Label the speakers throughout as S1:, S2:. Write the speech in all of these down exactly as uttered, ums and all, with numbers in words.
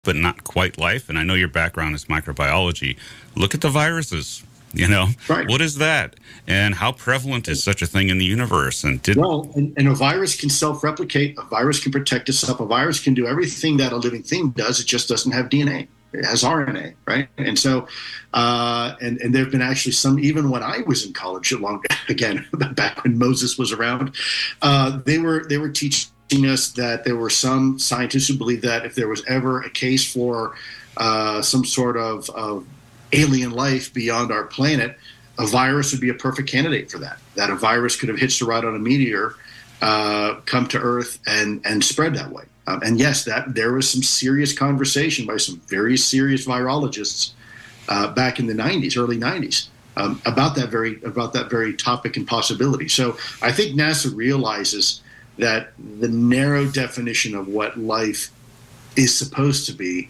S1: but not quite life. And I know your background is microbiology. Look at the viruses. You know,
S2: right.
S1: What is that? And how prevalent is such a thing in the universe? And did
S2: well, and, and a virus can self-replicate. A virus can protect itself. A virus can do everything that a living thing does. It just doesn't have D N A. It has R N A, right? And so, uh, and and there have been actually some, even when I was in college, long again back when Moses was around, uh, they were they were teaching us that there were some scientists who believed that if there was ever a case for uh, some sort of, of alien life beyond our planet, a virus would be a perfect candidate for that. That a virus could have hitched a ride on a meteor, uh, come to Earth, and and spread that way. Um, and yes, that there was some serious conversation by some very serious virologists uh, back in the nineties, early nineties, um, about that very about that very topic and possibility. So I think NASA realizes that the narrow definition of what life is supposed to be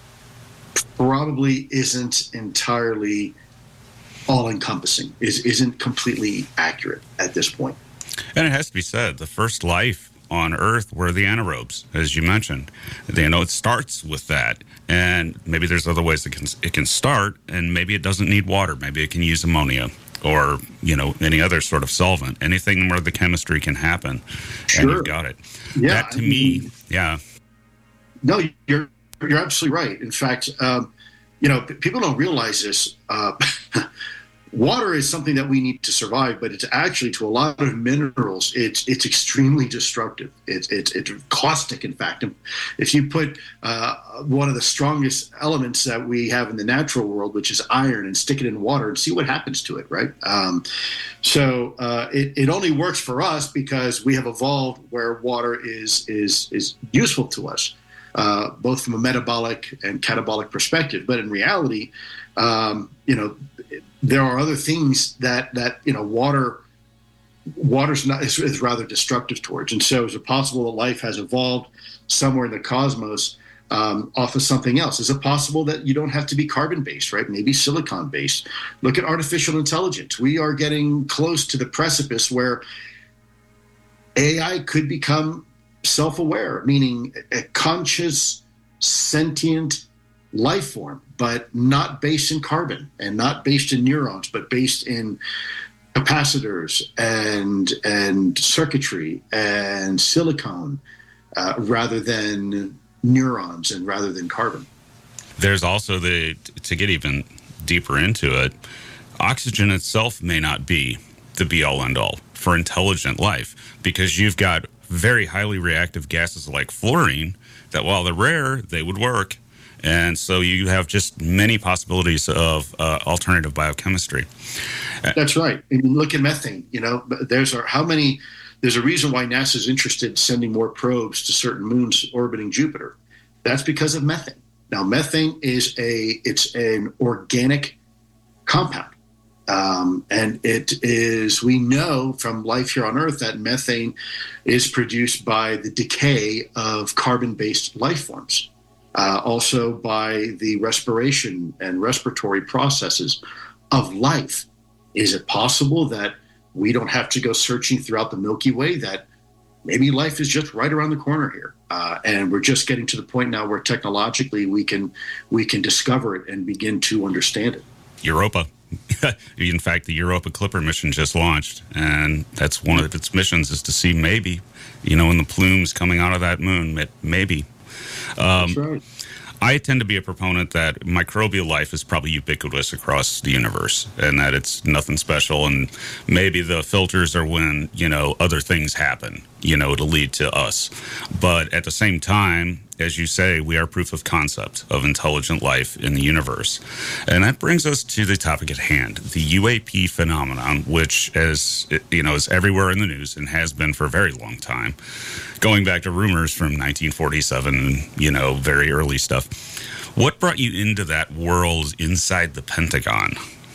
S2: probably isn't entirely all-encompassing, is, isn't completely accurate at this point.
S1: And it has to be said, the first life on Earth were the anaerobes, as you mentioned. You know, it starts with that. And maybe there's other ways it can, it can start, and maybe it doesn't need water. Maybe it can use ammonia or, you know, any other sort of solvent, anything where the chemistry can happen.
S2: Sure.
S1: And you've got it.
S2: Yeah,
S1: that to I mean, me, yeah.
S2: No, you're you're absolutely right. In fact, um, you know, p- people don't realize this. Uh, water is something that we need to survive, but it's actually, to a lot of minerals, it's it's extremely destructive. It's it's, it's caustic, in fact. If you put uh, one of the strongest elements that we have in the natural world, which is iron, and stick it in water and see what happens to it, right? Um, so uh, it, it only works for us because we have evolved where water is is is useful to us. Uh, both from a metabolic and catabolic perspective. But in reality, um, you know, there are other things that, that you know, water water's not is, is rather destructive towards. And so is it possible that life has evolved somewhere in the cosmos um, off of something else? Is it possible that you don't have to be carbon-based, right? Maybe silicon-based. Look at artificial intelligence. We are getting close to the precipice where A I could become self-aware, meaning a conscious, sentient life form, but not based in carbon and not based in neurons, but based in capacitors and and circuitry and silicon, uh, rather than neurons and rather than carbon.
S1: There's also the, to get even deeper into it, oxygen itself may not be the be-all end-all for intelligent life, because you've got very highly reactive gases like fluorine that, while they're rare, they would work. And so you have just many possibilities of uh, alternative biochemistry.
S2: That's right. And look at methane. You know, there's our, how many, there's a reason why NASA is interested in sending more probes to certain moons orbiting Jupiter. That's because of methane. Now, methane is a, it's an organic compound. Um, and it is, we know from life here on Earth that methane is produced by the decay of carbon-based life forms, uh, also by the respiration and respiratory processes of life. Is it possible that we don't have to go searching throughout the Milky Way, that maybe life is just right around the corner here, uh, and we're just getting to the point now where technologically we can we can discover it and begin to understand it?
S1: Europa. In fact, the Europa Clipper mission just launched, and that's one of its missions, is to see maybe, you know, in the plumes coming out of that moon, maybe. Um,
S2: that's right.
S1: I tend to be a proponent that microbial life is probably ubiquitous across the universe, and that it's nothing special, and maybe the filters are when, you know, other things happen, you know, to lead to us. But at the same time, as you say, we are proof of concept of intelligent life in the universe. And that brings us to the topic at hand, the U A P phenomenon, which, as you know, is everywhere in the news and has been for a very long time, going back to rumors from nineteen forty-seven, you know, very early stuff. What brought you into that world inside the Pentagon?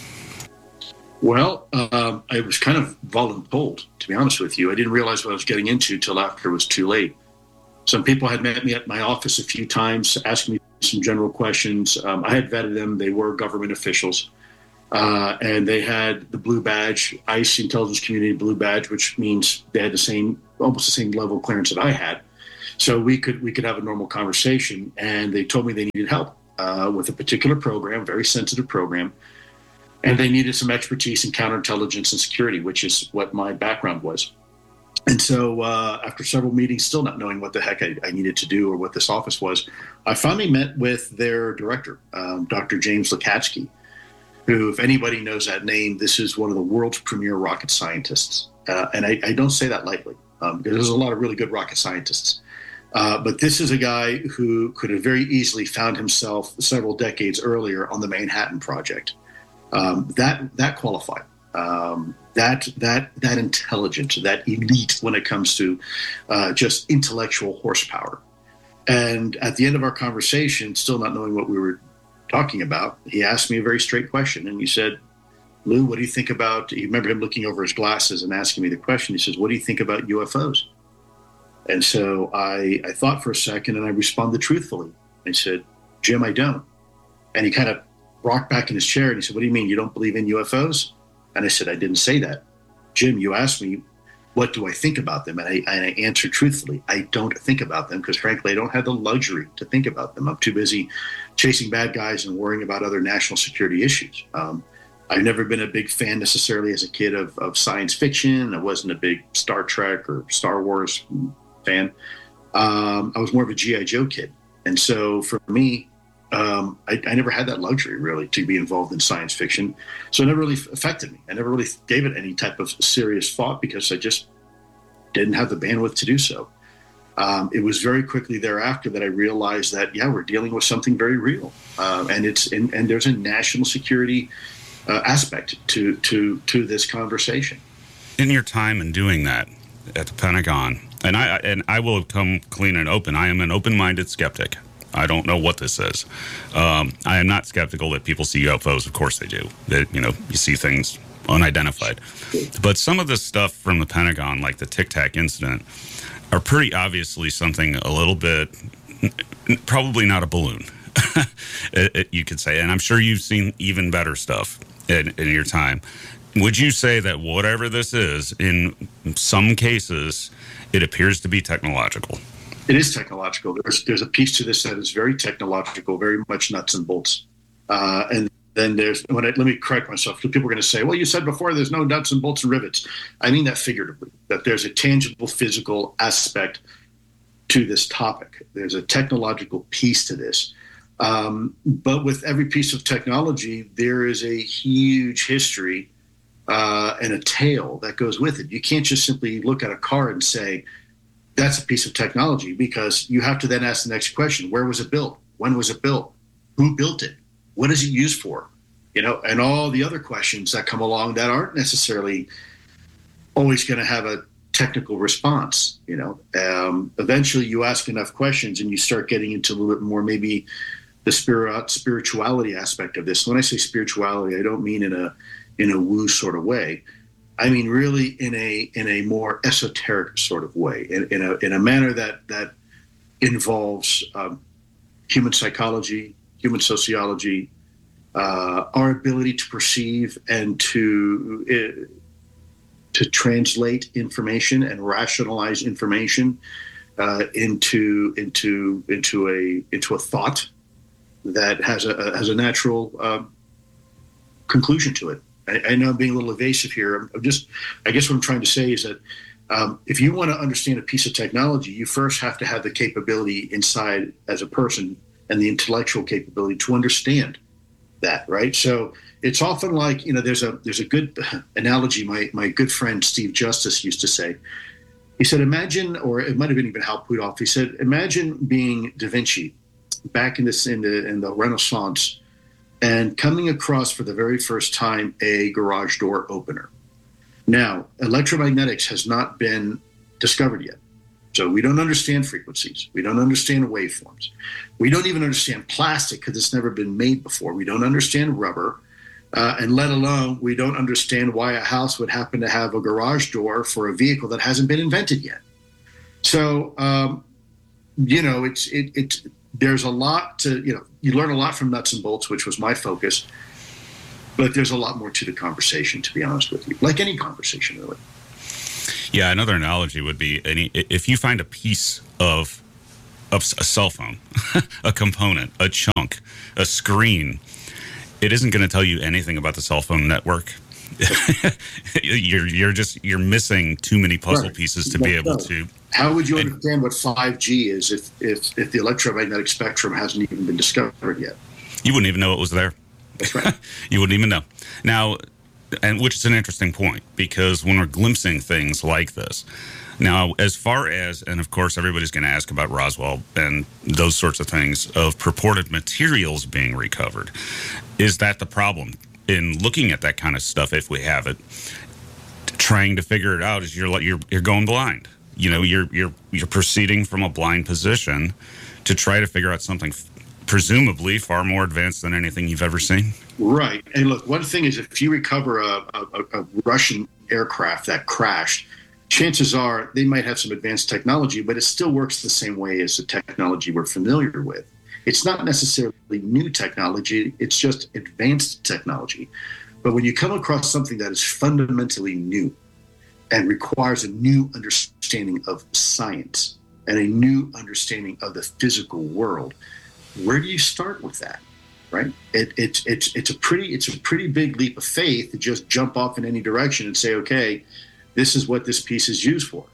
S2: Well, uh, I was kind of voluntold, to be honest with you. I didn't realize what I was getting into till after it was too late. Some people had met me at my office a few times, asking me some general questions. Um, I had vetted them. They were government officials. Uh, and they had the blue badge, ICE, Intelligence Community Blue Badge, which means they had the same, almost the same level of clearance that I had. so we could we could have a normal conversation. And they told me they needed help uh, with a particular program, very sensitive program, and they needed some expertise in counterintelligence and security, which is what my background was. And so uh, after several meetings, still not knowing what the heck I, I needed to do or what this office was, I finally met with their director, um, Doctor James Lukatsky, who, if anybody knows that name, this is one of the world's premier rocket scientists. Uh, and I, I don't say that lightly, um, because there's a lot of really good rocket scientists. Uh, but this is a guy who could have very easily found himself several decades earlier on the Manhattan Project. Um, that that qualified. Um, that that that intelligent, that elite when it comes to uh, just intellectual horsepower. And at the end of our conversation, still not knowing what we were talking about, he asked me a very straight question, and he said, "Lou, what do you think about?" You remember him looking over his glasses and asking me the question. He says, "What do you think about U F Os?" And so I I thought for a second, and I responded truthfully. I said, "Jim, I don't." And he kind of rocked back in his chair, and he said, "What do you mean, you don't believe in U F Os?" And I said, "I didn't say that. Jim, you asked me, what do I think about them?" And I, and I answered truthfully, I don't think about them because, frankly, I don't have the luxury to think about them. I'm too busy chasing bad guys and worrying about other national security issues. Um, I've never been a big fan necessarily as a kid of, of science fiction. I wasn't a big Star Trek or Star Wars fan. Um, I was more of a G I. Joe kid. And so for me, Um, I, I never had that luxury, really, to be involved in science fiction. So it never really affected me. I never really gave it any type of serious thought because I just didn't have the bandwidth to do so. Um, it was very quickly thereafter that I realized that, yeah, we're dealing with something very real. Uh, and it's and, and there's a national security uh, aspect to, to, to this conversation.
S1: In your time in doing that at the Pentagon, and I, and I will come clean and open, I am an open-minded skeptic. I don't know what this is. Um, I am not skeptical that people see U F Os. Of course they do. That, you know, you see things unidentified. But some of this stuff from the Pentagon, like the Tic Tac incident, are pretty obviously something a little bit, probably not a balloon, it, it, you could say. And I'm sure you've seen even better stuff in, in your time. Would you say that whatever this is, in some cases, it appears to be technological?
S2: It is technological. There's there's a piece to this that is very technological, very much nuts and bolts. Uh, and then there's, when I, let me correct myself. People are going to say, well, you said before there's no nuts and bolts and rivets. I mean that figuratively, that there's a tangible physical aspect to this topic. There's a technological piece to this. Um, but with every piece of technology, there is a huge history uh, and a tale that goes with it. You can't just simply look at a car and say, that's a piece of technology, because you have to then ask the next question. Where was it built? When was it built? Who built it? What is it used for? You know, and all the other questions that come along that aren't necessarily always going to have a technical response. You know, um, eventually you ask enough questions and you start getting into a little bit more, maybe the spirit, spirituality aspect of this. When I say spirituality, I don't mean in a, in a woo sort of way. I mean, really, in a in a more esoteric sort of way, in, in a in a manner that that involves um, human psychology, human sociology, uh, our ability to perceive and to uh, to translate information and rationalize information uh, into into into a into a thought that has a has a natural uh, conclusion to it. I, I know I'm being a little evasive here. I'm, I'm just, I guess what I'm trying to say is that um, if you want to understand a piece of technology, you first have to have the capability inside as a person and the intellectual capability to understand that, right? So it's often like, you know, there's a there's a good analogy my my good friend Steve Justice used to say. He said, imagine, or it might have been even Hal Puthoff. He said, imagine being Da Vinci back in this in the in the Renaissance, and coming across for the very first time a garage door opener. Now, electromagnetics has not been discovered yet. So we don't understand frequencies. We don't understand waveforms. We don't even understand plastic because it's never been made before. We don't understand rubber. Uh, and let alone, we don't understand why a house would happen to have a garage door for a vehicle that hasn't been invented yet. So, um, you know, it's it, it's there's a lot to, you know, you learn a lot from nuts and bolts, which was my focus, but there's a lot more to the conversation, to be honest with you, like any conversation, really.
S1: Yeah, another analogy would be any if you find a piece of a, a cell phone, a component, a chunk, a screen. It isn't going to tell you anything about the cell phone network. you're you're just you're missing too many puzzle right. pieces to be able to.
S2: How would you understand what five G is if, if if the electromagnetic spectrum hasn't even been discovered yet?
S1: You wouldn't even know it was there.
S2: That's right.
S1: You wouldn't even know. Now, and which is an interesting point, because when we're glimpsing things like this, now, as far as, and of course, everybody's going to ask about Roswell and those sorts of things of purported materials being recovered. Is that the problem in looking at that kind of stuff, if we have it? Trying to figure it out is you're you're you're going blind. You know, you're you're you're proceeding from a blind position to try to figure out something presumably far more advanced than anything you've ever seen.
S2: Right. And look, one thing is, if you recover a, a, a Russian aircraft that crashed, chances are they might have some advanced technology, but it still works the same way as the technology we're familiar with. It's not necessarily new technology, it's just advanced technology. But when you come across something that is fundamentally new and requires a new understanding of science and a new understanding of the physical world, where do you start with that? Right? It, it, it's it's a pretty it's a pretty big leap of faith to just jump off in any direction and say, okay, this is what this piece is used for.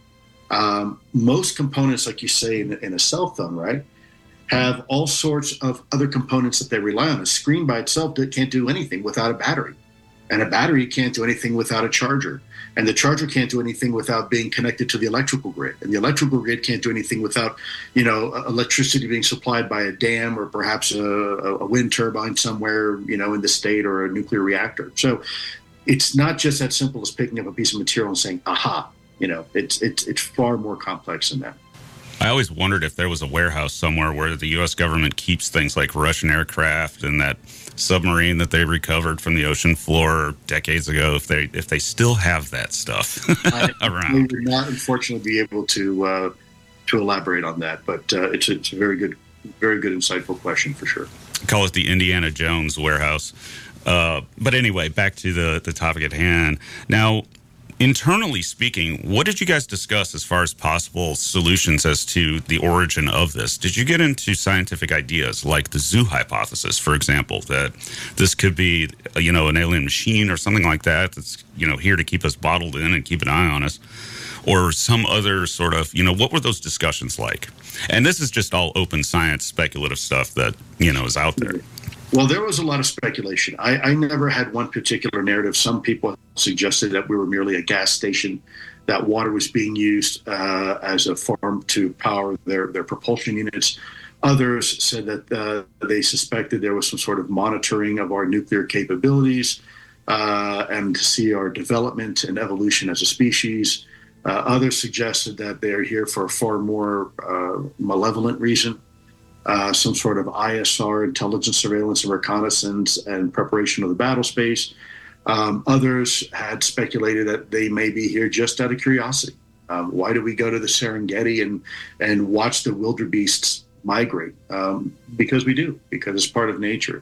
S2: Um, most components, like you say, in, in a cell phone, right, have all sorts of other components that they rely on. A screen by itself can't do anything without a battery, and a battery can't do anything without a charger, and the charger can't do anything without being connected to the electrical grid, and the electrical grid can't do anything without, you know, electricity being supplied by a dam or perhaps a, a wind turbine somewhere, you know, in the state, or a nuclear reactor. So it's not just that simple as picking up a piece of material and saying, aha, you know, it's it's it's far more complex than that.
S1: I always wondered if there was a warehouse somewhere where the U S government keeps things like Russian aircraft and that submarine that they recovered from the ocean floor decades ago, if they if they still have that stuff around.
S2: We would not, unfortunately, be able to uh, to elaborate on that, but uh, it's, a, it's a very good, very good, insightful question for sure.
S1: Call it the Indiana Jones warehouse. Uh, but anyway, back to the, the topic at hand. Now, internally speaking, what did you guys discuss as far as possible solutions as to the origin of this? Did you get into scientific ideas like the zoo hypothesis, for example, that this could be, you know, an alien machine or something like that that's, you know, here to keep us bottled in and keep an eye on us? Or some other sort of, you know, what were those discussions like? And this is just all open science, speculative stuff that, you know, is out there.
S2: Well, there was a lot of speculation. I, I never had one particular narrative. Some people suggested that we were merely a gas station, that water was being used uh, as a farm to power their, their propulsion units. Others said that uh, they suspected there was some sort of monitoring of our nuclear capabilities uh, and to see our development and evolution as a species. Uh, others suggested that they're here for a far more uh, malevolent reason. Uh, some sort of I S R, intelligence, surveillance, and reconnaissance, and preparation of the battle space. Um, others had speculated that they may be here just out of curiosity. Um, why do we go to the Serengeti and and watch the wildebeests migrate? Um, because we do, because it's part of nature.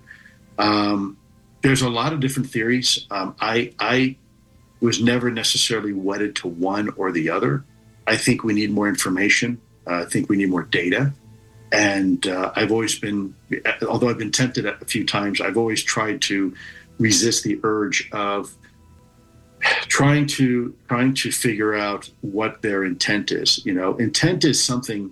S2: Um, there's a lot of different theories. Um, I, I was never necessarily wedded to one or the other. I think we need more information. Uh, I think we need more data. And uh, I've always been, although I've been tempted a few times, I've always tried to resist the urge of trying to trying to figure out what their intent is. You know, intent is something,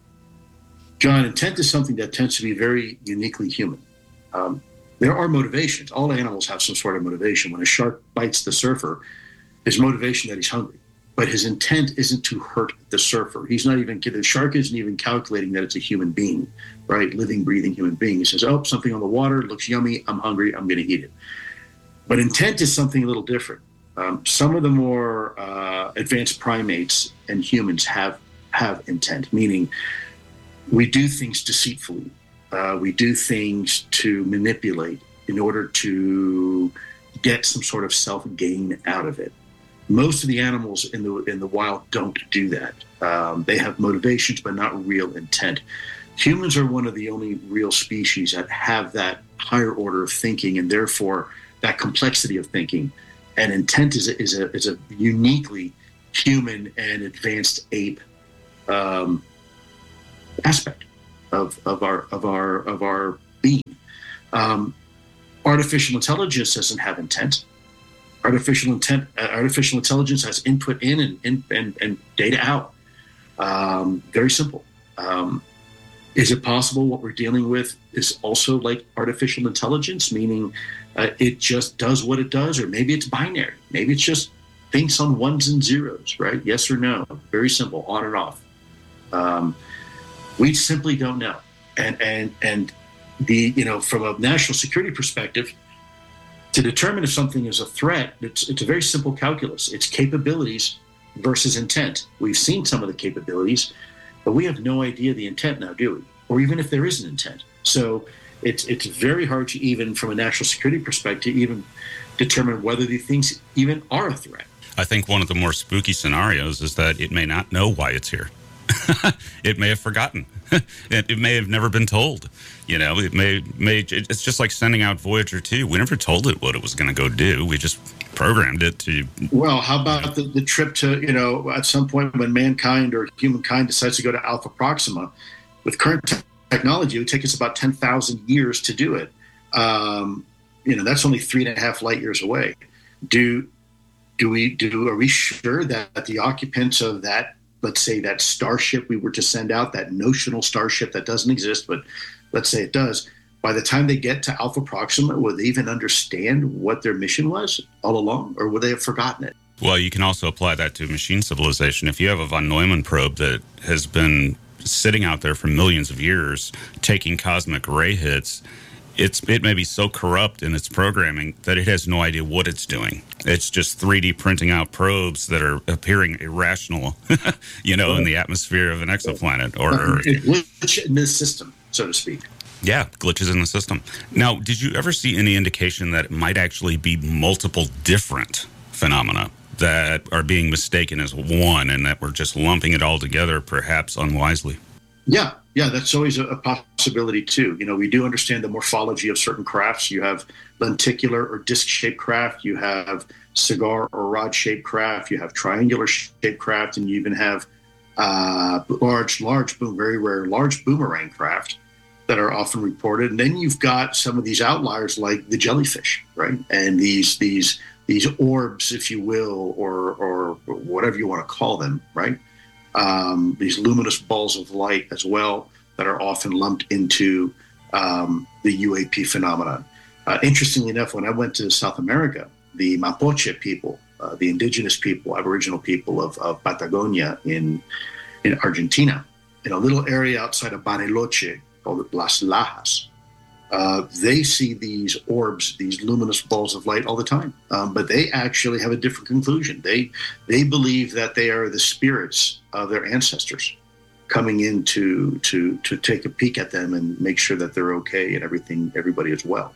S2: John, intent is something that tends to be very uniquely human. Um, there are motivations. All animals have some sort of motivation. When a shark bites the surfer, his motivation that he's hungry. But his intent isn't to hurt the surfer. He's not even, the shark isn't even calculating that it's a human being, right? Living, breathing human being. He says, oh, something on the water, looks yummy, I'm hungry, I'm going to eat it. But intent is something a little different. Um, some of the more uh, advanced primates and humans have, have intent, meaning we do things deceitfully. Uh, we do things to manipulate in order to get some sort of self-gain out of it. Most of the animals in the in the wild don't do that. Um, they have motivations, but not real intent. Humans are one of the only real species that have that higher order of thinking, and therefore that complexity of thinking. And intent is a, is a is a uniquely human and advanced ape um, aspect. of, of our of our of our being. Um, artificial intelligence doesn't have intent. Artificial intent, uh, artificial intelligence has input in and in, and, and data out. Um, very simple. Um, is it possible what we're dealing with is also like artificial intelligence, meaning uh, it just does what it does, or maybe it's binary. Maybe it's just thinks on ones and zeros, right? Yes or no. Very simple, on and off. Um, we simply don't know. And and and the you know from a national security perspective, to determine if something is a threat, it's, it's a very simple calculus. It's capabilities versus intent. We've seen some of the capabilities, but we have no idea the intent now, do we? Or even if there is an intent. So it's it's very hard to even, from a national security perspective, even determine whether these things even are a threat.
S1: I think one of the more spooky scenarios is that it may not know why it's here. It may have forgotten. it, it may have never been told. You know, it may, may, it's just like sending out Voyager two. We never told it what it was going to go do. We just programmed it to.
S2: Well, how about the, the trip to, you know, at some point when mankind or humankind decides to go to Alpha Proxima, with current te- technology, it would take us about ten thousand years to do it. Um, you know, that's only three and a half light years away. Do, do we, do, are we sure that the occupants of that, let's say that starship we were to send out, that notional starship that doesn't exist, but let's say it does, by the time they get to Alpha Proxima, will they even understand what their mission was all along, or will they have forgotten it?
S1: Well, you can also apply that to machine civilization. If you have a von Neumann probe that has been sitting out there for millions of years, taking cosmic ray hits, it's it may be so corrupt in its programming that it has no idea what it's doing. It's just three D printing out probes that are appearing irrational, you know, in the atmosphere of an exoplanet or Earth.
S2: It glitch in this system, so to speak.
S1: Yeah, glitches in the system. Now, did you ever see any indication that it might actually be multiple different phenomena that are being mistaken as one, and that we're just lumping it all together, perhaps unwisely?
S2: Yeah, yeah, that's always a, a possibility too. You know, we do understand the morphology of certain crafts. You have lenticular or disc-shaped craft. You have cigar or rod-shaped craft. You have triangular-shaped craft, and you even have uh, large, large, boom, very rare, large boomerang craft that are often reported. And then you've got some of these outliers like the jellyfish, right? And these these these orbs, if you will, or or whatever you want to call them, right? Um, these luminous balls of light as well that are often lumped into um, the U A P phenomenon. Uh, interestingly enough, when I went to South America, the Mapuche people, uh, the indigenous people, Aboriginal people of, of Patagonia in in Argentina, in a little area outside of Bariloche called Las Lajas, uh, they see these orbs, these luminous balls of light all the time. Um, but they actually have a different conclusion. They they believe that they are the spirits of their ancestors coming in to to to take a peek at them and make sure that they're okay and everything, everybody is well.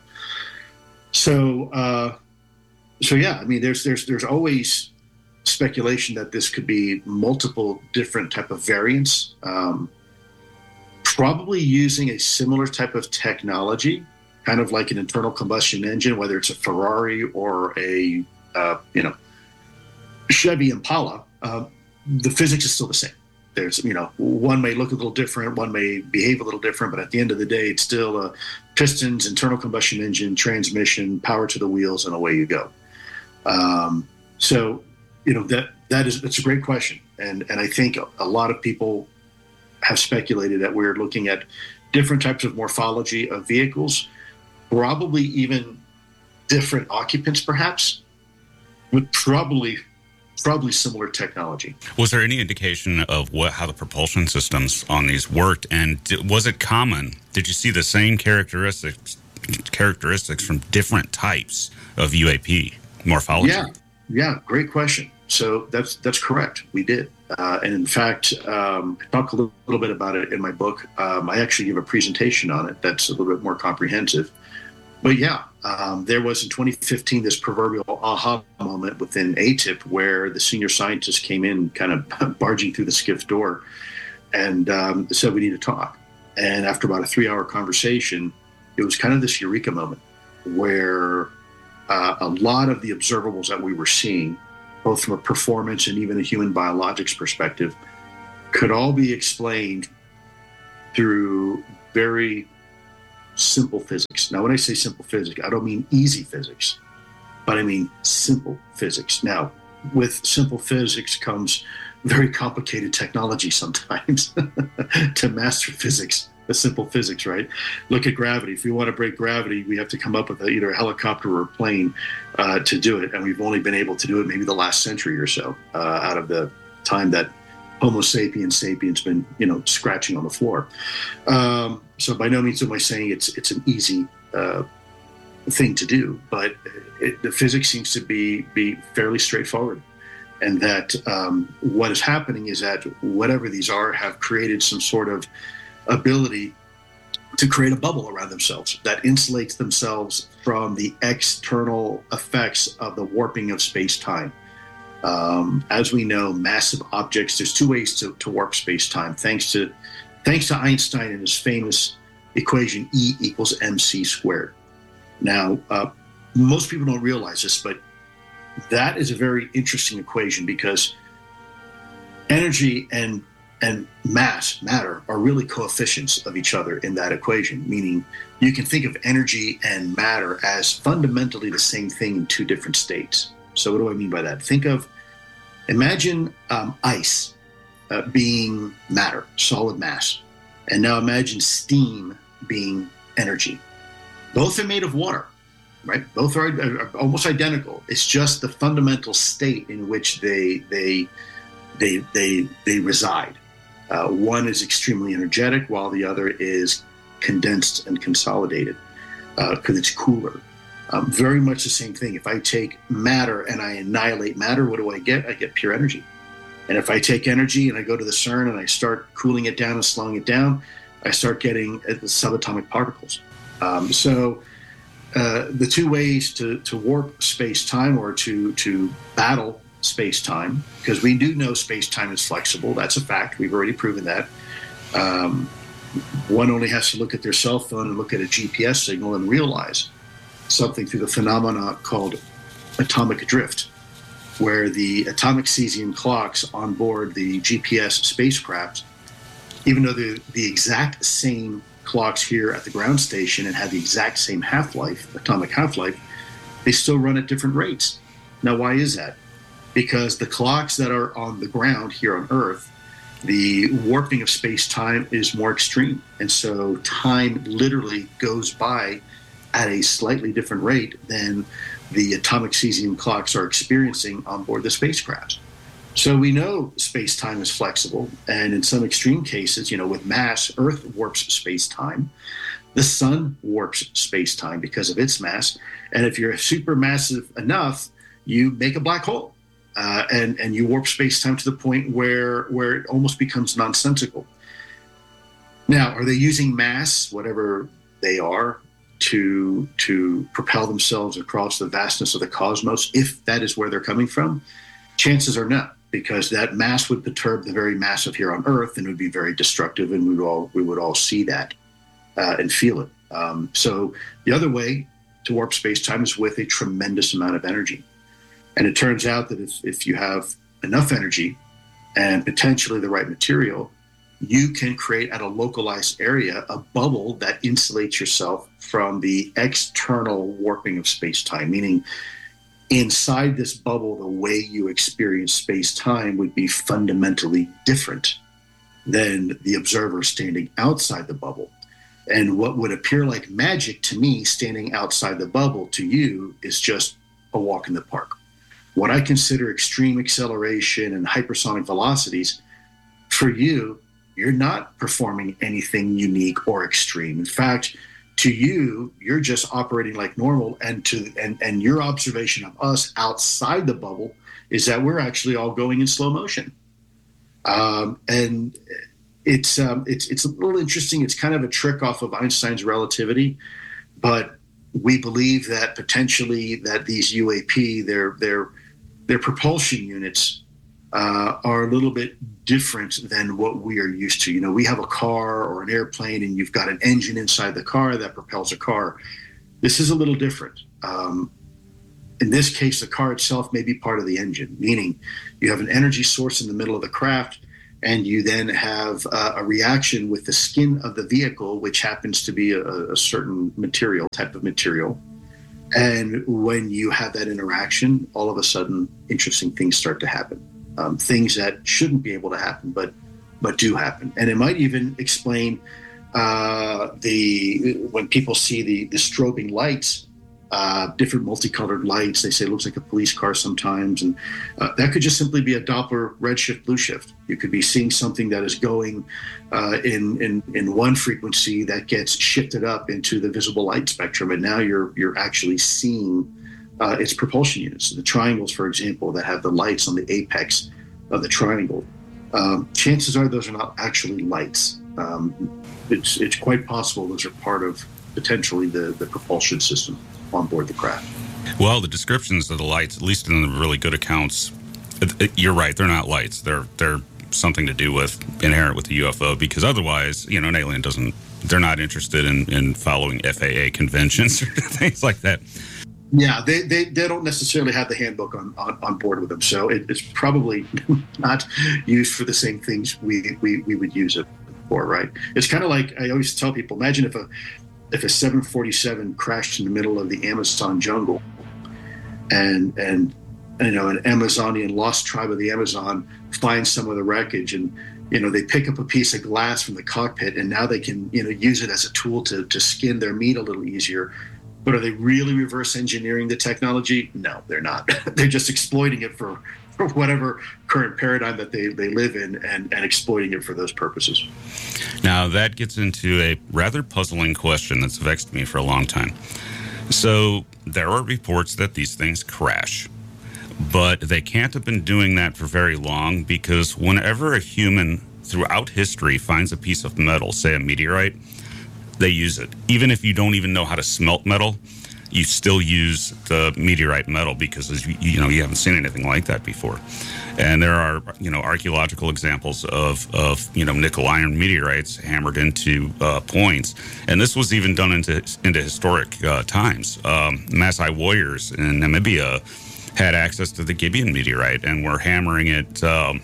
S2: So uh, so yeah, I mean, there's there's there's always speculation that this could be multiple different type of variants. Um, Probably using a similar type of technology, kind of like an internal combustion engine, whether it's a Ferrari or a uh, you know Chevy Impala. Uh, the physics is still the same. There's you know one may look a little different, one may behave a little different, but at the end of the day, it's still a pistons, internal combustion engine, transmission, power to the wheels, and away you go. Um, so you know that that is that's a great question, and and I think a lot of people have speculated that we're looking at different types of morphology of vehicles, probably even different occupants, perhaps, with probably probably similar technology.
S1: Was there any indication of what how the propulsion systems on these worked, and did, was it common? Did you see the same characteristics characteristics from different types of U A P morphology?
S2: Yeah, yeah, great question. So that's that's correct. We did. Uh, and in fact, um, I talk a little, little bit about it in my book. Um, I actually give a presentation on it that's a little bit more comprehensive. But yeah, um, there was in twenty fifteen this proverbial aha moment within A T I P where the senior scientist came in kind of barging through the skiff door and um, said, we need to talk. And after about a three-hour conversation, it was kind of this eureka moment where uh, a lot of the observables that we were seeing, both from a performance and even a human biologics perspective, could all be explained through very simple physics. Now, when I say simple physics, I don't mean easy physics, but I mean simple physics. Now, with simple physics comes very complicated technology sometimes to master physics, the simple physics, right? Look at gravity. If we want to break gravity, we have to come up with a, either a helicopter or a plane uh, to do it. And we've only been able to do it maybe the last century or so uh, out of the time that Homo sapiens sapiens been, you know, scratching on the floor. Um, so by no means am I saying it's it's an easy uh, thing to do, but it, the physics seems to be be fairly straightforward. And that um, what is happening is that whatever these are have created some sort of ability to create a bubble around themselves that insulates themselves from the external effects of the warping of space-time. Um, as we know, massive objects, there's two ways to, to warp space-time, thanks to thanks to Einstein and his famous equation E equals mc squared. Now, uh, most people don't realize this, but that is a very interesting equation because energy and and mass, matter, are really coefficients of each other in that equation, meaning you can think of energy and matter as fundamentally the same thing in two different states. So what do I mean by that? Think of, imagine um, ice uh, being matter, solid mass, and now imagine steam being energy. Both are made of water. Right, both are, are almost identical. It's just the fundamental state in which they they they they they reside. Uh, one is extremely energetic, while the other is condensed and consolidated because uh, it's cooler. Um, very much the same thing. If I take matter and I annihilate matter, what do I get? I get pure energy. And if I take energy and I go to the CERN and I start cooling it down and slowing it down, I start getting uh, the subatomic particles. Um, so. Uh, the two ways to, to warp space-time or to, to battle space-time, because we do know space-time is flexible. That's a fact. We've already proven that. Um, one only has to look at their cell phone and look at a G P S signal and realize something through the phenomena called atomic drift, where the atomic cesium clocks on board the G P S spacecraft, even though they're the exact same clocks here at the ground station and have the exact same half-life, atomic half-life, they still run at different rates. Now, why is that? Because the clocks that are on the ground here on Earth, the warping of space-time is more extreme. And so time literally goes by at a slightly different rate than the atomic cesium clocks are experiencing on board the spacecraft. So we know space-time is flexible, and in some extreme cases, you know, with mass, Earth warps space-time. The sun warps space-time because of its mass, and if you're supermassive enough, you make a black hole, uh, and and you warp space-time to the point where where it almost becomes nonsensical. Now, are they using mass, whatever they are, to to propel themselves across the vastness of the cosmos? If that is where they're coming from, chances are no, because that mass would perturb the very mass of here on Earth and would be very destructive, and we would all we would all see that uh, and feel it. Um, so the other way to warp space-time is with a tremendous amount of energy. And it turns out that if, if you have enough energy and potentially the right material, you can create at a localized area a bubble that insulates yourself from the external warping of space-time, meaning inside this bubble, the way you experience space-time would be fundamentally different than the observer standing outside the bubble. And what would appear like magic to me standing outside the bubble to you is just a walk in the park. What I consider extreme acceleration and hypersonic velocities, for you, you're not performing anything unique or extreme. In fact, to you, you're just operating like normal, and to and, and your observation of us outside the bubble is that we're actually all going in slow motion. Um, and it's um, it's it's a little interesting. It's kind of a trick off of Einstein's relativity, but we believe that potentially that these U A P, their their their propulsion units, uh, are a little bit different than what we are used to. You know, we have a car or an airplane, and you've got an engine inside the car that propels a car. This is a little different. Um, in this case, the car itself may be part of the engine, meaning you have an energy source in the middle of the craft, and you then have uh, a reaction with the skin of the vehicle, which happens to be a, a certain material, type of material. And when you have that interaction, all of a sudden, interesting things start to happen. Um, things that shouldn't be able to happen, but but do happen. And it might even explain uh, the when people see the the strobing lights, uh, different multicolored lights. They say it looks like a police car sometimes, and uh, that could just simply be a Doppler redshift blue shift. You could be seeing something that is going uh, in in in one frequency that gets shifted up into the visible light spectrum, and now you're you're actually seeing uh, its propulsion units. The triangles, for example, that have the lights on the apex of the triangle. Um, chances are those are not actually lights. Um, it's it's quite possible those are part of potentially the, the propulsion system on board the craft.
S1: Well, the descriptions of the lights, at least in the really good accounts, you're right. They're not lights. They're they're something to do with inherent with the U F O, because otherwise, you know, an alien doesn't. They're not interested in, in following F A A conventions or things like that.
S2: Yeah, they, they, they don't necessarily have the handbook on, on, on board with them, so it, it's probably not used for the same things we, we, we would use it for, right? It's kind of like, I always tell people, imagine if a if a seven forty-seven crashed in the middle of the Amazon jungle, and and you know an Amazonian lost tribe of the Amazon finds some of the wreckage, and you know they pick up a piece of glass from the cockpit, and now they can you know use it as a tool to to skin their meat a little easier. But are they really reverse engineering the technology? No, they're not. They're just exploiting it for, for whatever current paradigm that they, they live in and, and exploiting it for those purposes.
S1: Now, that gets into a rather puzzling question that's vexed me for a long time. So there are reports that these things crash, but they can't have been doing that for very long, because whenever a human throughout history finds a piece of metal, say a meteorite, they use it. Even if you don't even know how to smelt metal, you still use the meteorite metal, because as you, you know you haven't seen anything like that before. And there are you know archaeological examples of of you know nickel iron meteorites hammered into uh, points, and this was even done into into historic uh, times. Um, Maasai warriors in Namibia had access to the Gibeon meteorite and were hammering it um,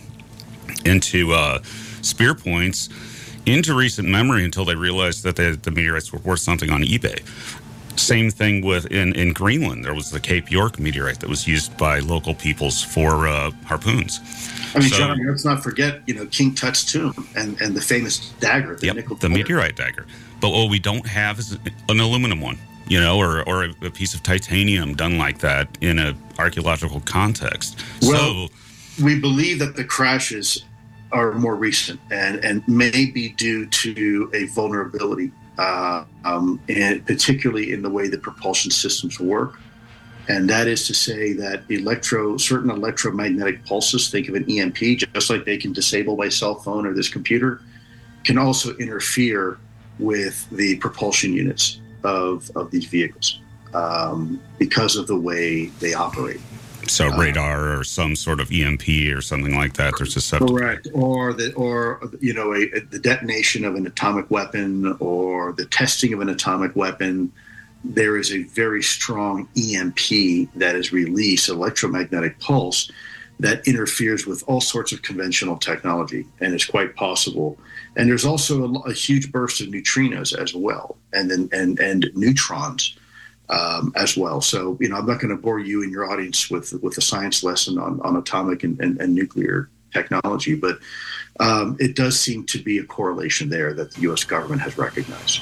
S1: into uh, spear points into recent memory until they realized that they, the meteorites were worth something on eBay. Same thing with in, in Greenland. There was the Cape York meteorite that was used by local peoples for uh, harpoons.
S2: I mean,
S1: so,
S2: John, let's not forget, you know, King Tut's tomb and, and the famous dagger, the
S1: yep,
S2: nickel
S1: the meteorite dagger. But what we don't have is an aluminum one, you know, or, or a, a piece of titanium done like that in an archaeological context.
S2: Well,
S1: so,
S2: we believe that the crashes are more recent and, and may be due to a vulnerability, uh, um, and particularly in the way that propulsion systems work. And that is to say that electro, certain electromagnetic pulses, think of an E M P, just like they can disable my cell phone or this computer, can also interfere with the propulsion units of, of these vehicles um, because of the way they operate.
S1: So radar or some sort of E M P or something like that. They're susceptible.
S2: Correct. Or the or you know a, a, the detonation of an atomic weapon or the testing of an atomic weapon. There is a very strong E M P that is released, electromagnetic pulse, that interferes with all sorts of conventional technology, and it's quite possible. And there's also a, a huge burst of neutrinos as well, and then and and neutrons. Um, as well. So, you know, I'm not going to bore you and your audience with with a science lesson on, on atomic and, and, and nuclear technology, but um, it does seem to be a correlation there that the U S government has recognized.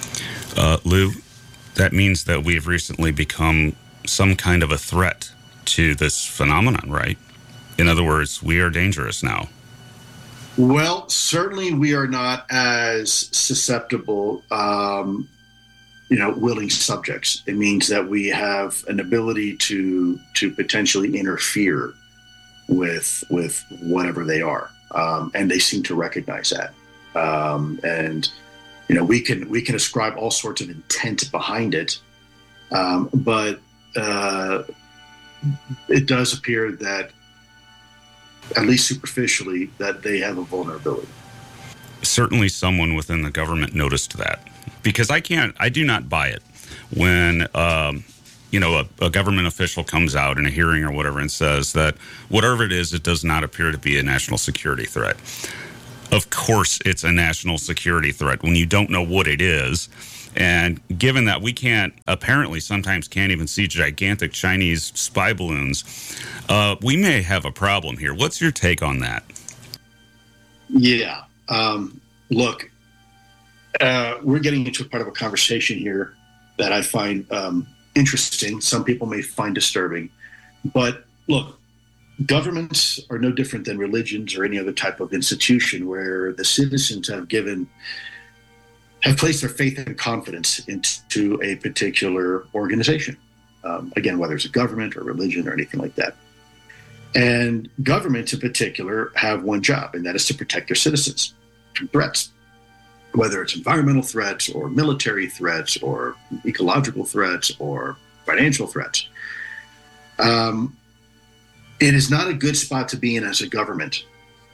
S1: Uh, Lou, that means that we've recently become some kind of a threat to this phenomenon, right? In other words, we are dangerous now.
S2: Well, certainly we are not as susceptible um, you know, willing subjects. It means that we have an ability to to potentially interfere with with whatever they are, um, and they seem to recognize that. Um, and you know, we can we can ascribe all sorts of intent behind it, um, but uh, it does appear that, at least superficially, that they have a vulnerability.
S1: Certainly, someone within the government noticed that. Because I can't, I do not buy it when, um, you know, a, a government official comes out in a hearing or whatever and says that whatever it is, it does not appear to be a national security threat. Of course, it's a national security threat when you don't know what it is. And given that we can't, apparently sometimes can't even see gigantic Chinese spy balloons, uh, we may have a problem here. What's your take on that?
S2: Yeah. Um, look, uh, we're getting into a part of a conversation here that I find um, interesting. Some people may find disturbing. But look, governments are no different than religions or any other type of institution where the citizens have given have placed their faith and confidence into a particular organization. Um, again, whether it's a government or religion or anything like that. And governments in particular have one job, and that is to protect their citizens from threats, whether it's environmental threats or military threats or ecological threats or financial threats. Um, it is not a good spot to be in as a government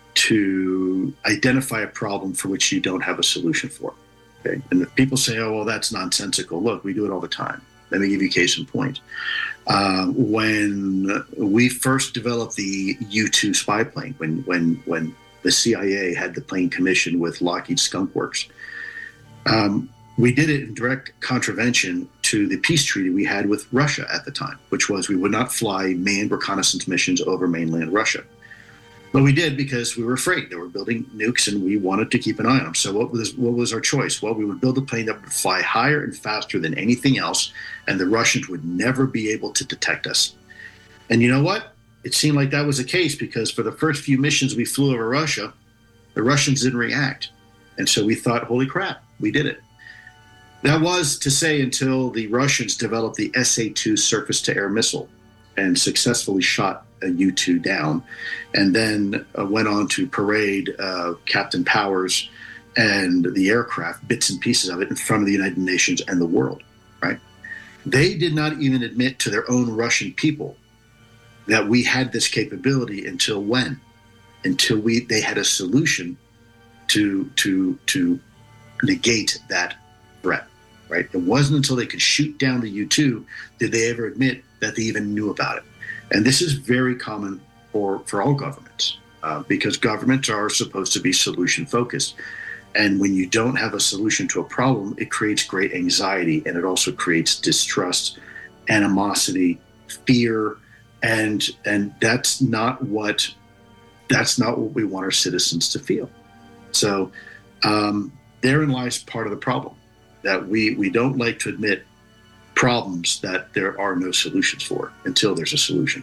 S2: to identify a problem for which you don't have a solution for. Okay. And if people say, oh, well, that's nonsensical. Look, we do it all the time. Let me give you a case in point. Uh, when we first developed the U two spy plane, when when when the C I A had the plane commissioned with Lockheed Skunk Works, um, we did it in direct contravention to the peace treaty we had with Russia at the time, which was we would not fly manned reconnaissance missions over mainland Russia. But we did because we were afraid. They were building nukes and we wanted to keep an eye on them. So what was what was our choice? Well, we would build a plane that would fly higher and faster than anything else, and the Russians would never be able to detect us. And you know what? It seemed like that was the case because for the first few missions we flew over Russia, the Russians didn't react. And so we thought, holy crap, we did it. That was to say until the Russians developed the S A two surface-to-air missile and successfully shot a U two down, and then uh, went on to parade uh, Captain Powers and the aircraft, bits and pieces of it, in front of the United Nations and the world, right? They did not even admit to their own Russian people that we had this capability until when? Until we they had a solution to to to negate that threat, right? It wasn't until they could shoot down the U two did they ever admit that they even knew about it. And this is very common for, for all governments uh, because governments are supposed to be solution focused. And when you don't have a solution to a problem, it creates great anxiety, and it also creates distrust, animosity, fear, and and that's not what that's not what we want our citizens to feel. So um, therein lies part of the problem, that we we don't like to admit problems that there are no solutions for until there's a solution.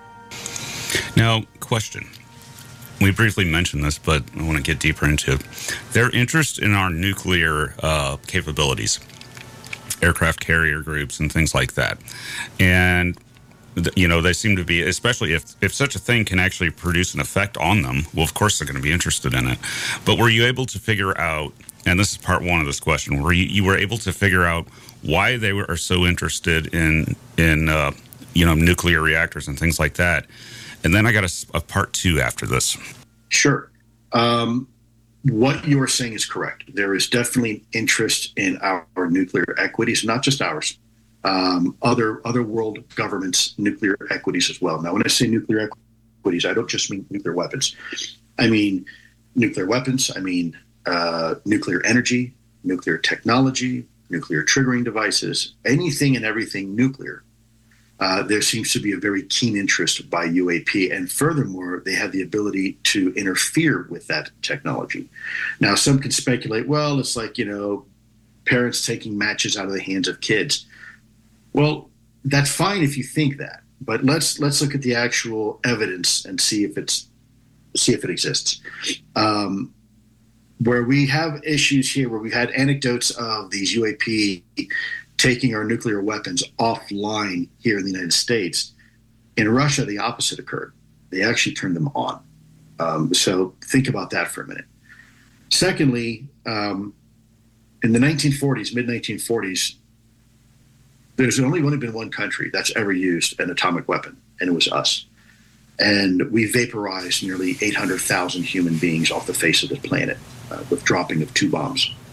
S1: Now, question. We briefly mentioned this, but I want to get deeper into it. Their interest in our nuclear uh, capabilities, aircraft carrier groups and things like that. And, you know, they seem to be, especially if, if such a thing can actually produce an effect on them, well, of course they're going to be interested in it. But were you able to figure out, and this is part one of this question, where you, you were able to figure out why they were are so interested in in uh, you know nuclear reactors and things like that? And then I got a, a part two after this.
S2: Sure. Um, what you are saying is correct. There is definitely interest in our, our nuclear equities, not just ours. Um, other other world governments' nuclear equities as well. Now, when I say nuclear equities, I don't just mean nuclear weapons. I mean nuclear weapons. I mean uh, nuclear energy, nuclear technology, nuclear triggering devices, anything and everything nuclear. Uh, there seems to be a very keen interest by U A P. And furthermore, they have the ability to interfere with that technology. Now, some can speculate, well, it's like, you know, parents taking matches out of the hands of kids. Well, that's fine if you think that. But let's let's look at the actual evidence and see if it's see if it exists. Um, where we have issues here, where we've had anecdotes of these U A P taking our nuclear weapons offline here in the United States. In Russia, the opposite occurred. They actually turned them on. Um, so think about that for a minute. Secondly, um, in the nineteen forties, mid nineteen forties, there's only only been one country that's ever used an atomic weapon, and it was us. And we vaporized nearly eight hundred thousand human beings off the face of the planet uh, with dropping of two bombs.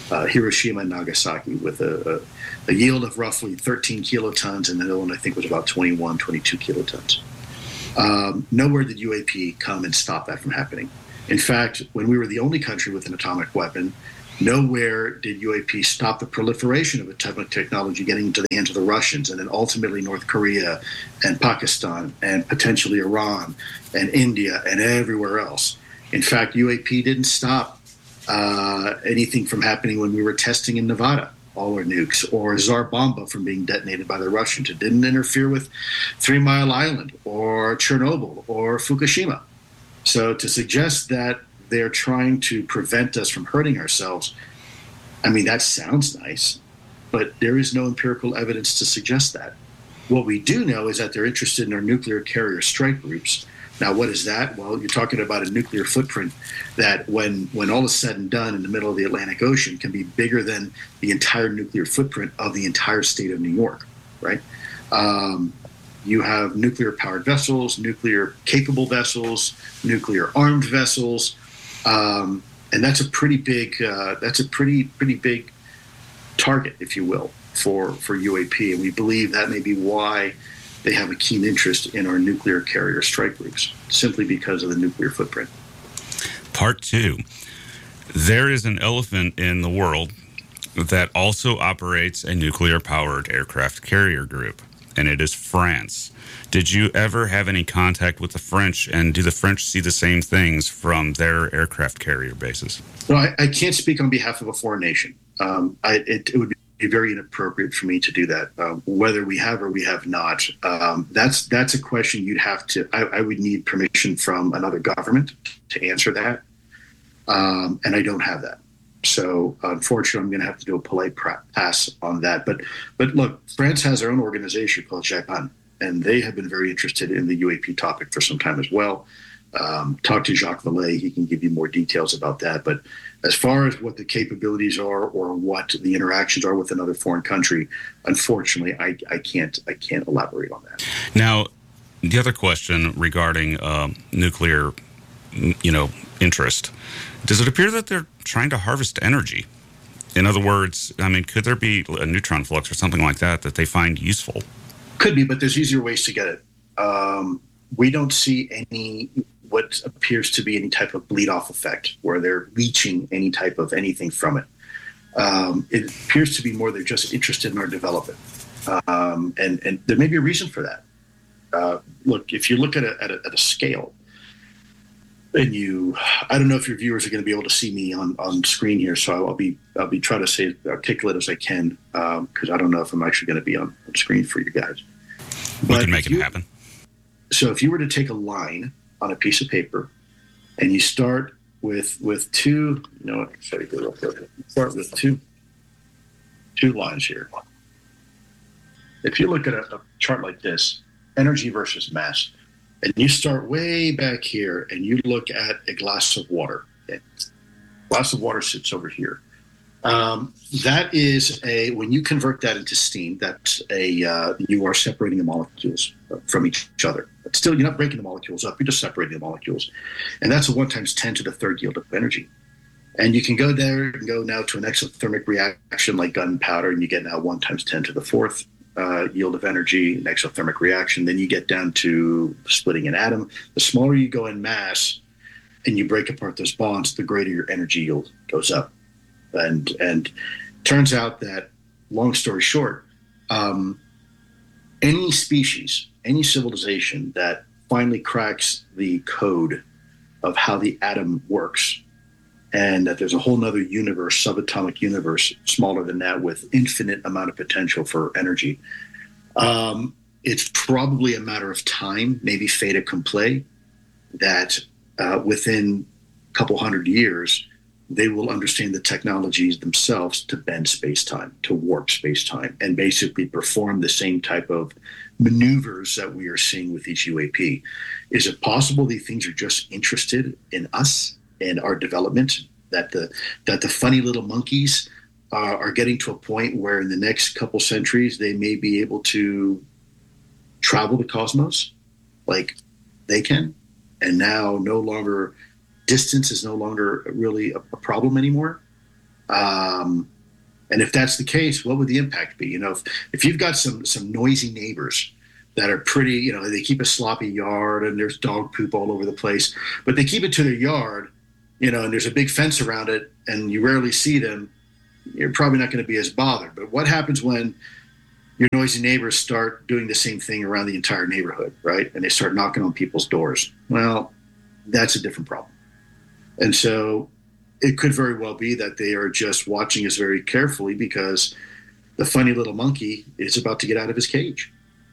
S2: uh, Hiroshima and Nagasaki with a, a, a yield of roughly thirteen kilotons, and the other one I think was about twenty-one, twenty-two kilotons. Um, nowhere did U A P come and stop that from happening. In fact, when we were the only country with an atomic weapon, nowhere did U A P stop the proliferation of atomic technology getting into the hands of the Russians, and then ultimately North Korea and Pakistan and potentially Iran and India and everywhere else. In fact, U A P didn't stop uh, anything from happening when we were testing in Nevada, all our nukes, or Tsar Bomba from being detonated by the Russians. It didn't interfere with Three Mile Island or Chernobyl or Fukushima. So to suggest that they're trying to prevent us from hurting ourselves, I mean, that sounds nice, but there is no empirical evidence to suggest that. What we do know is that they're interested in our nuclear carrier strike groups. Now, what is that? Well, you're talking about a nuclear footprint that when, when all is said and done in the middle of the Atlantic Ocean can be bigger than the entire nuclear footprint of the entire state of New York, right? Um, you have nuclear-powered vessels, nuclear-capable vessels, nuclear-armed vessels, um, and that's a pretty big uh, that's a pretty pretty big target, if you will, for, for U A P. And we believe that may be why they have a keen interest in our nuclear carrier strike groups, simply because of the nuclear footprint.
S1: Part two. There is an elephant in the world that also operates a nuclear-powered aircraft carrier group, and it is France. Did you ever have any contact with the French, and do the French see the same things from their aircraft carrier bases?
S2: Well, I, I can't speak on behalf of a foreign nation. Um, I, it, it would be very inappropriate for me to do that, um, whether we have or we have not. Um, that's that's a question you'd have to, I, I would need permission from another government to answer that, um, and I don't have that. So unfortunately, I'm going to have to do a polite pass on that. But but look, France has their own organization called JAPAN, and they have been very interested in the U A P topic for some time as well. Um, talk to Jacques Vallée; he can give you more details about that. But as far as what the capabilities are or what the interactions are with another foreign country, unfortunately, I, I can't I can't elaborate on that.
S1: Now, the other question regarding um, nuclear, you know, interest. Does it appear that they're trying to harvest energy? In other words, I mean, could there be a neutron flux or something like that that they find useful?
S2: Could be, but there's easier ways to get it. Um, we don't see any, what appears to be any type of bleed-off effect where they're leaching any type of anything from it. Um, it appears to be more they're just interested in our development. Um, and, and there may be a reason for that. Uh, look, if you look at a, at a, at a scale, and you, I don't know if your viewers are going to be able to see me on, on screen here, so I'll be I'll be trying to say as articulate as I can, because um, I don't know if I'm actually going to be on, on screen for you guys.
S1: We
S2: but
S1: can make it
S2: you,
S1: happen.
S2: So if you were to take a line on a piece of paper, and you start with with two, you know, sorry, go real quick. Start with two two lines here. If you look at a, a chart like this, energy versus mass. And you start way back here and you look at a glass of water. Okay? Glass of water sits over here. Um, that is a, when you convert that into steam, that's a, uh, you are separating the molecules from each other. But still, you're not breaking the molecules up, you're just separating the molecules. And that's a one times ten to the third yield of energy. And you can go there and go now to an exothermic reaction like gunpowder, and you get now one times ten to the fourth. Uh, yield of energy, an exothermic reaction. Then you get down to splitting an atom. The smaller you go in mass and you break apart those bonds, the greater your energy yield goes up. And and turns out that, long story short, um, any species, any civilization that finally cracks the code of how the atom works, and that there's a whole nother universe, subatomic universe, smaller than that, with infinite amount of potential for energy. Um, it's probably a matter of time, maybe fait accompli, that uh, within a couple hundred years, they will understand the technologies themselves to bend space-time, to warp space-time, and basically perform the same type of maneuvers that we are seeing with each U A P. Is it possible these things are just interested in us and our development, that the that the funny little monkeys uh, are getting to a point where in the next couple centuries they may be able to travel the cosmos like they can, and now no longer distance is no longer really a, a problem anymore? Um, and if that's the case, what would the impact be? You know, if, if you've got some some noisy neighbors that are pretty, you know, they keep a sloppy yard and there's dog poop all over the place, but they keep it to their yard, you know, and there's a big fence around it and you rarely see them, you're probably not going to be as bothered. But what happens when your noisy neighbors start doing the same thing around the entire neighborhood, right? And they start knocking on people's doors. Well, that's a different problem. And so it could very well be that they are just watching us very carefully because the funny little monkey is about to get out of his cage.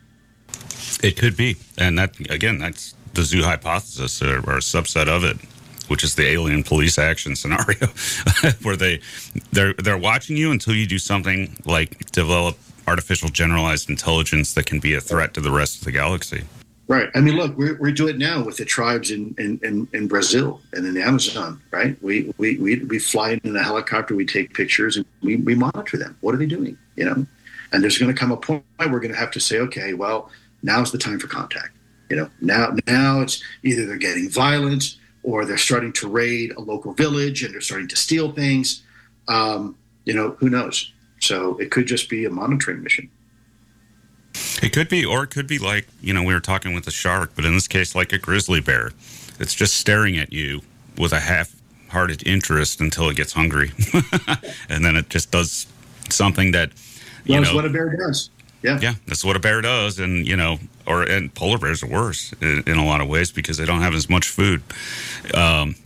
S1: It could be. And that, again, that's the zoo hypothesis, or, or a subset of it, which is the alien police action scenario, where they, they're, they're watching you until you do something like develop artificial generalized intelligence that can be a threat to the rest of the galaxy.
S2: Right. I mean, look, we're, we're doing it now with the tribes in, in, in, in Brazil and in the Amazon, right? We, we, we, we fly in a helicopter, we take pictures, and we, we monitor them. What are they doing, you know? And there's going to come a point where we're going to have to say, okay, well, now's the time for contact. You know, now, now it's either they're getting violent or they're starting to raid a local village and they're starting to steal things. Um, you know, who knows? So it could just be a monitoring mission.
S1: It could be, or it could be like, you know, we were talking with a shark, but in this case, like a grizzly bear. It's just staring at you with a half-hearted interest until it gets hungry. And then it just does something that, you
S2: That's
S1: know.
S2: what a bear does. Yeah.
S1: Yeah, that's what a bear does. And, you know, or, and polar bears are worse in, in a lot of ways because they don't have as much food. Um,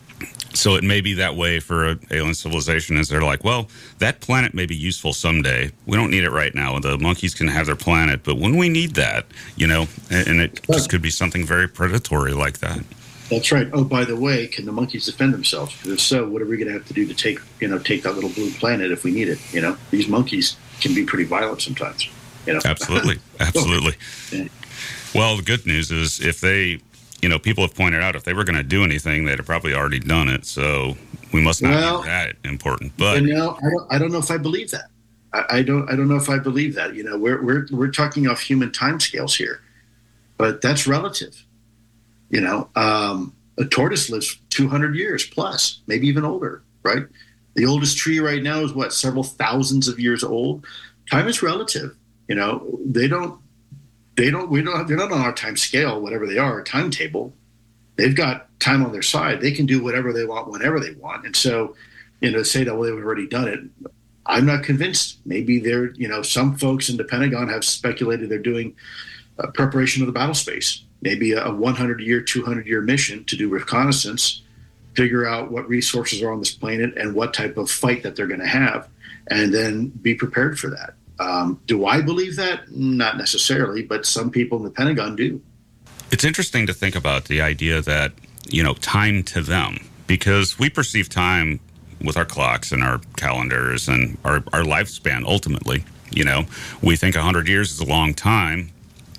S1: So it may be that way for an alien civilization, is they're like, well, that planet may be useful someday. We don't need it right now. The monkeys can have their planet, but when we need that, you know, and, and it just could be something very predatory like that.
S2: That's right. Oh, by the way, can the monkeys defend themselves? Because if so, what are we going to have to do to take, you know, take that little blue planet if we need it? You know, these monkeys can be pretty violent sometimes. You know,
S1: absolutely, absolutely. Yeah. Well, the good news is if they. You know, people have pointed out if they were going to do anything, they'd have probably already done it. So we must not well, be that important. But
S2: you know, I don't, I don't know if I believe that. I, I don't. I don't know if I believe that. You know, we're we're we're talking off human timescales here, but that's relative. You know, um, a tortoise lives two hundred years plus, maybe even older. Right? The oldest tree right now is what, several thousands of years old. Time is relative. You know, they don't. They don't. We don't. They're not on our time scale, whatever they are, timetable. They've got time on their side. They can do whatever they want, whenever they want. And so, you know, say that well, they've already done it. I'm not convinced. Maybe they're. You know, some folks in the Pentagon have speculated they're doing uh, preparation of the battle space. Maybe a one hundred year, two hundred year mission to do reconnaissance, figure out what resources are on this planet and what type of fight that they're going to have, and then be prepared for that. Um, do I believe that? Not necessarily, but some people in the Pentagon do.
S1: It's interesting to think about the idea that, you know, time to them, because we perceive time with our clocks and our calendars and our, our lifespan, ultimately. You know, we think one hundred years is a long time,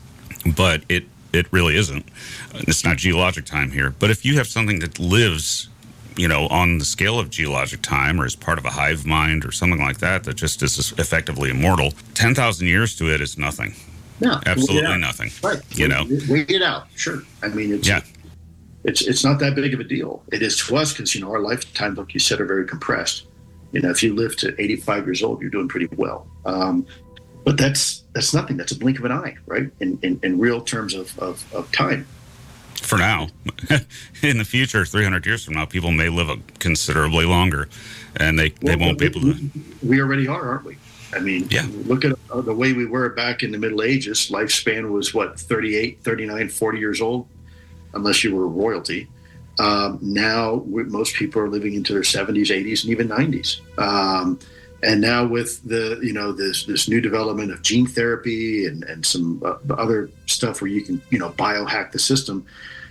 S1: but it, it really isn't. It's not geologic time here. But if you have something that lives, you know, on the scale of geologic time or as part of a hive mind or something like that, that just is effectively immortal, ten thousand years to it is nothing.
S2: No,
S1: absolutely nothing.
S2: Right.
S1: You know,
S2: wait it out. Sure. I mean, it's, yeah. it's, it's not that big of a deal. It is to us because, you know, our lifetime, like you said, are very compressed. You know, if you live to eighty-five years old, you're doing pretty well. Um, but that's, that's nothing. That's a blink of an eye, right? In, in, in real terms of, of, of time.
S1: For now. In the future, three hundred years from now, people may live a considerably longer, and they, well, they won't
S2: we,
S1: be able to.
S2: We already are, aren't we? I mean,
S1: yeah.
S2: Look at the way we were back in the Middle Ages. Lifespan was, what, thirty-eight, thirty-nine, forty years old, unless you were royalty. Um, now, most people are living into their seventies, eighties, and even nineties. Um, and now with the, you know, this this new development of gene therapy and, and some uh, other stuff where you can, you know, biohack the system,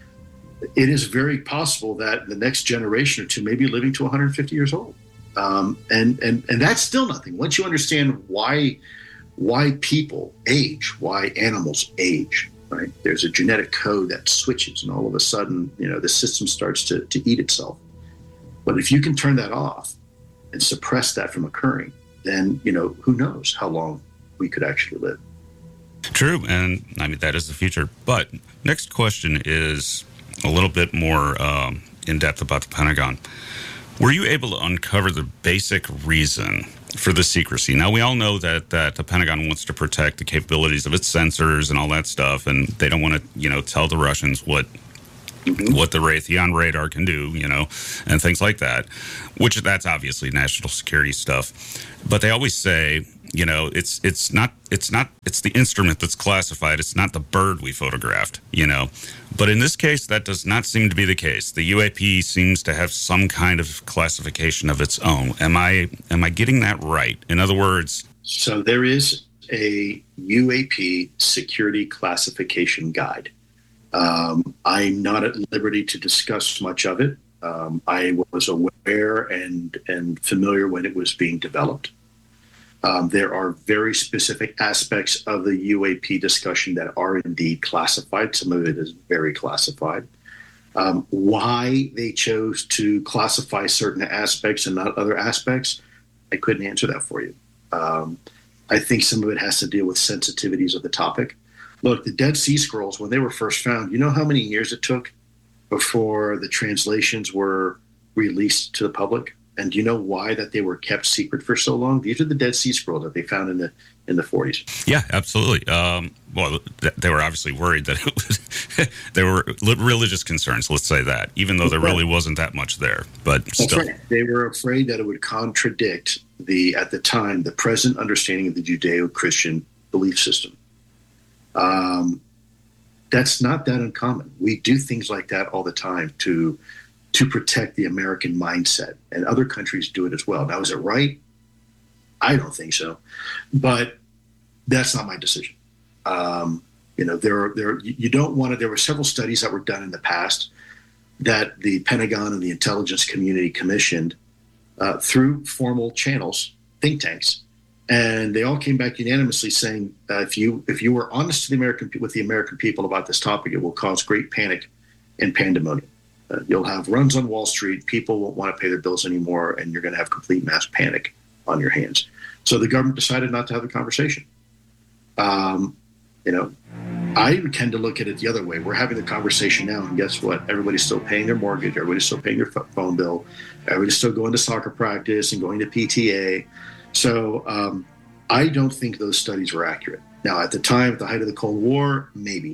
S2: it is very possible that the next generation or two may be living to one hundred fifty years old. Um, and, and, and that's still nothing. Once you understand why, why people age, why animals age, right? There's a genetic code that switches and all of a sudden, you know, the system starts to, to eat itself. But if you can turn that off and suppress that from occurring, then, you know, who knows how long we could actually live.
S1: True. And I mean, that is the future. But next question is a little bit more um, in depth about the Pentagon. Were you able to uncover the basic reason for the secrecy? Now, we all know that, that the Pentagon wants to protect the capabilities of its sensors and all that stuff, and they don't want to, you know, tell the Russians what mm-hmm. what the Raytheon radar can do, you know, and things like that, which that's obviously national security stuff. But they always say, you know, it's it's not it's not it's the instrument that's classified. It's not the bird we photographed, you know. But in this case, that does not seem to be the case. The U A P seems to have some kind of classification of its own. Am I am I getting that right? In other words,
S2: so there is a U A P security classification guide. Um, I'm not at liberty to discuss much of it. Um, I was aware and and familiar when it was being developed. Um, there are very specific aspects of the U A P discussion that are indeed classified. Some of it is very classified. Um, why they chose to classify certain aspects and not other aspects, I couldn't answer that for you. Um, I think some of it has to deal with sensitivities of the topic. Look, the Dead Sea Scrolls, when they were first found, you know how many years it took before the translations were released to the public? And do you know why that they were kept secret for so long? These are the Dead Sea Scrolls that they found in the in the forties.
S1: Yeah, absolutely. Um, well, th- they were obviously worried that it was there were religious concerns. Let's say that, even though there really wasn't that much there, but
S2: That's
S1: still,
S2: right. They were afraid that it would contradict the at the time the present understanding of the Judeo-Christian belief system. Um, that's not that uncommon. We do things like that all the time to. to protect the American mindset, and other countries do it as well. Now, is it right? I don't think so, but that's not my decision. Um, you know, there are, there, you don't want to, there were several studies that were done in the past that the Pentagon and the intelligence community commissioned uh, through formal channels, think tanks, and they all came back unanimously saying, uh, if you, if you were honest to the American, with the American people about this topic, it will cause great panic and pandemonium. Uh, you'll have runs on Wall Street. People won't want to pay their bills anymore, and you're going to have complete mass panic on your hands. So the government decided not to have the conversation. Um, you know, I tend to look at it the other way. We're having the conversation now, and guess what? Everybody's still paying their mortgage. Everybody's still paying their phone bill. Everybody's still going to soccer practice and going to P T A. So um, I don't think those studies were accurate. Now, at the time, at the height of the Cold War, maybe.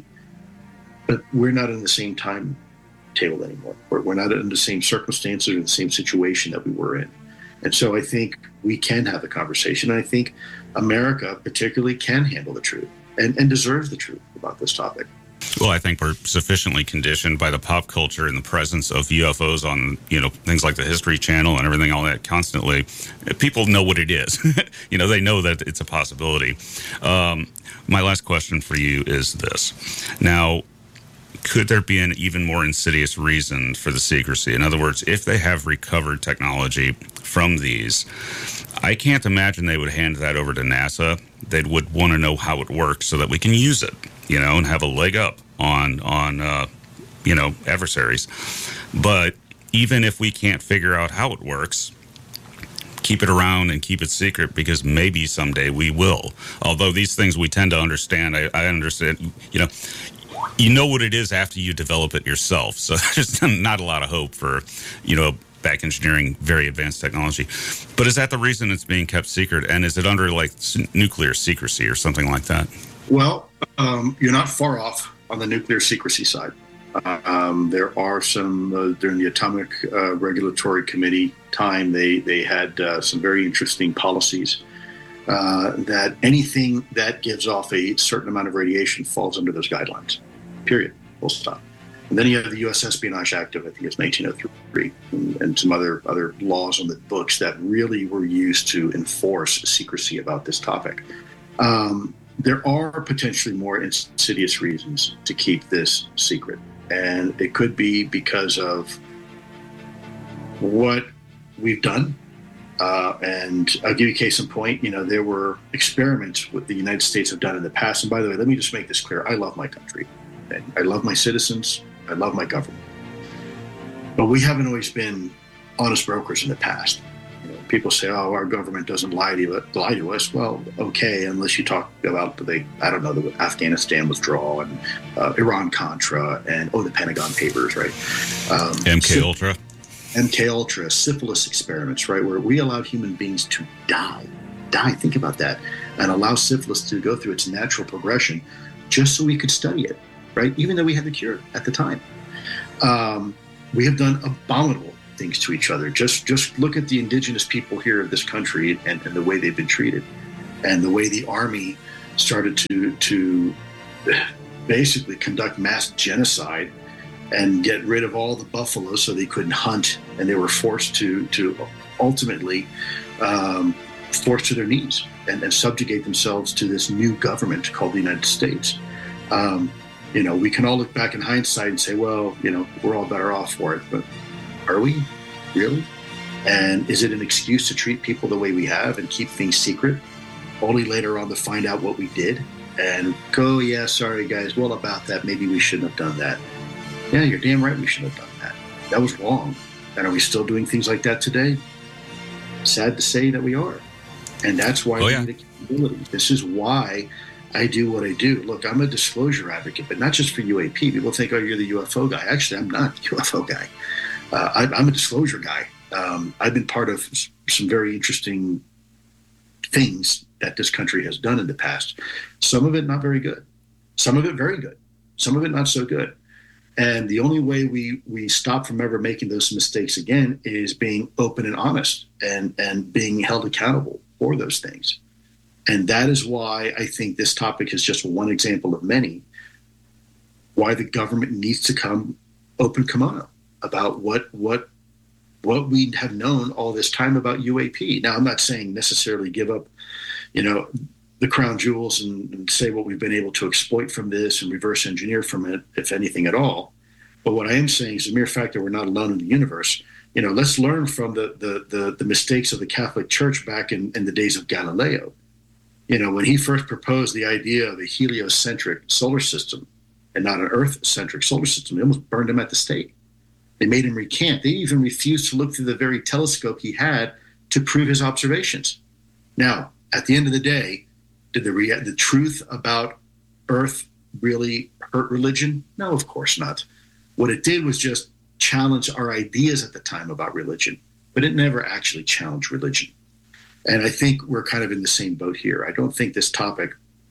S2: But we're not in the same time table anymore. We're, we're not in the same circumstances or the same situation that we were in. And so I think we can have the conversation. And I think America particularly can handle the truth and, and deserves the truth about this topic.
S1: Well, I think we're sufficiently conditioned by the pop culture and the presence of U F Os on, you know, things like the History Channel and everything, all that constantly. People know what it is. You know, they know that it's a possibility. Um, my last question for you is this. Now, could there be an even more insidious reason for the secrecy? In other words, if they have recovered technology from these, I can't imagine they would hand that over to NASA. They would want to know how it works so that we can use it, you know, and have a leg up on, on uh, you know, adversaries. But even if we can't figure out how it works, keep it around and keep it secret, because maybe someday we will. Although these things we tend to understand, I, I understand, you know, you know what it is after you develop it yourself. So there's not a lot of hope for, you know, back engineering very advanced technology. But is that the reason it's being kept secret? And is it under like nuclear secrecy or something like that?
S2: Well, um, you're not far off on the nuclear secrecy side. Uh, um, there are some, uh, during the Atomic uh, Regulatory Committee time, they, they had uh, some very interesting policies uh, that anything that gives off a certain amount of radiation falls under those guidelines. Period. Full stop. And then you have the U S Espionage Act of, I think it's nineteen oh three, and, and some other other laws on the books that really were used to enforce secrecy about this topic. Um, there are potentially more insidious reasons to keep this secret, and it could be because of what we've done. Uh, and I'll give you a case in point. You know, there were experiments what the United States have done in the past. And by the way, let me just make this clear. I love my country. I love my citizens. I love my government. But we haven't always been honest brokers in the past. You know, people say, oh, our government doesn't lie to you, lie to us. Well, okay, unless you talk about the, I don't know, the Afghanistan withdrawal and uh, Iran-Contra and, oh, the Pentagon Papers, right? Um,
S1: M K
S2: so,
S1: Ultra.
S2: M K Ultra, syphilis experiments, right, where we allowed human beings to die, die, think about that, and allow syphilis to go through its natural progression just so we could study it, right, even though we had the cure at the time. Um, we have done abominable things to each other. Just just look at the indigenous people here of this country and, and the way they've been treated, and the way the Army started to to basically conduct mass genocide and get rid of all the buffalo so they couldn't hunt, and they were forced to to ultimately um, forced to their knees and, and subjugate themselves to this new government called the United States. Um, you know, we can all look back in hindsight and say, well, you know, we're all better off for it, but are we really? And is it an excuse to treat people the way we have and keep things secret, only later on to find out what we did and go, yeah, sorry guys, well, about that, maybe we shouldn't have done that. Yeah, you're damn right we should have done that. That was wrong. And are we still doing things like that today? Sad to say that we are. And that's why
S1: oh,
S2: we
S1: yeah.
S2: need accountability. This is why I do what I do. Look, I'm a disclosure advocate, but not just for U A P. People think, oh, you're the U F O guy. Actually, I'm not the U F O guy. Uh, I, I'm a disclosure guy. Um, I've been part of some very interesting things that this country has done in the past. Some of it not very good. Some of it very good. Some of it not so good. And the only way we we stop from ever making those mistakes again is being open and honest and, and being held accountable for those things. And that is why I think this topic is just one example of many, why the government needs to come open kimono about what what what we have known all this time about U A P. Now, I'm not saying necessarily give up, you know, the crown jewels and, and say what we've been able to exploit from this and reverse engineer from it, if anything at all. But what I am saying is the mere fact that we're not alone in the universe. You know, let's learn from the the the, the mistakes of the Catholic Church back in, in the days of Galileo. You know, when he first proposed the idea of a heliocentric solar system and not an Earth-centric solar system, they almost burned him at the stake. They made him recant. They even refused to look through the very telescope he had to prove his observations. Now, at the end of the day, did the rea- the truth about Earth really hurt religion? No, of course not. What it did was just challenge our ideas at the time about religion, but it never actually challenged religion. And I think we're kind of in the same boat here. I don't think this topic